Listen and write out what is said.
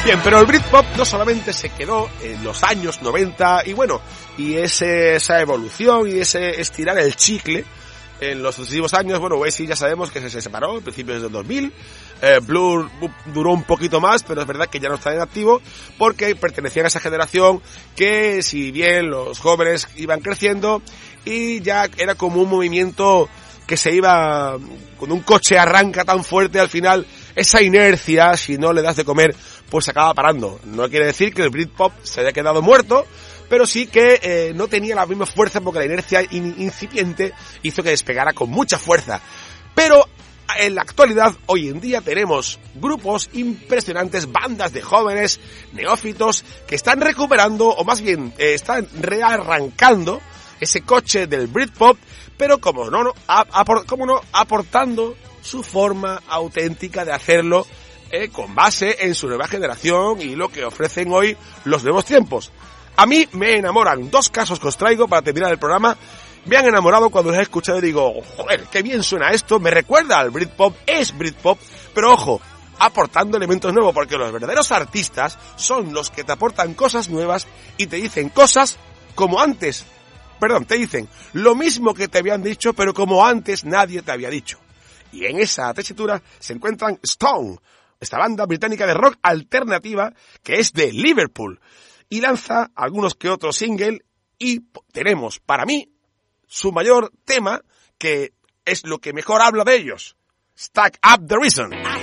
Bien, pero el Britpop no solamente se quedó en los años 90 y esa evolución y ese estirar el chicle en los sucesivos años. Bueno, Oasis ya sabemos que se separó a principios del 2000. Blur duró un poquito más, pero es verdad que ya no está en activo porque pertenecían a esa generación que, si bien los jóvenes iban creciendo y ya era como un movimiento que se iba, cuando un coche arranca tan fuerte, al final esa inercia, si no le das de comer, pues se acaba parando. No quiere decir que el Britpop se haya quedado muerto, pero sí que no tenía la misma fuerza porque la inercia incipiente hizo que despegara con mucha fuerza. Pero en la actualidad, hoy en día, tenemos grupos impresionantes, bandas de jóvenes, neófitos, que están recuperando, o más bien están rearrancando ese coche del Britpop, pero como no, aportando su forma auténtica de hacerlo, con base en su nueva generación y lo que ofrecen hoy los nuevos tiempos. A mí me enamoran dos casos que os traigo para terminar el programa. Me han enamorado cuando los he escuchado y digo, joder, qué bien suena esto, me recuerda al Britpop, es Britpop, pero ojo, aportando elementos nuevos, porque los verdaderos artistas son los que te aportan cosas nuevas y te dicen cosas como antes. Te dicen lo mismo que te habían dicho, pero como antes nadie te había dicho. Y en esa tesitura se encuentran Stone, esta banda británica de rock alternativa que es de Liverpool, y lanza algunos que otros singles, y tenemos, para mí, su mayor tema, que es lo que mejor habla de ellos, Stack Up the Reason.